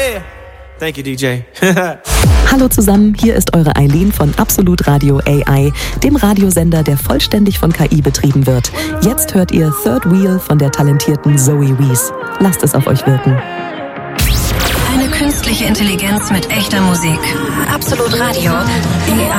Yeah. Thank you, DJ. Hallo zusammen, hier ist eure Eileen von Absolut Radio AI, dem Radiosender, der vollständig von KI betrieben wird. Jetzt hört ihr Third Wheel von der talentierten Zoe Wees. Lasst es auf euch wirken. Eine künstliche Intelligenz mit echter Musik. Absolut Radio AI.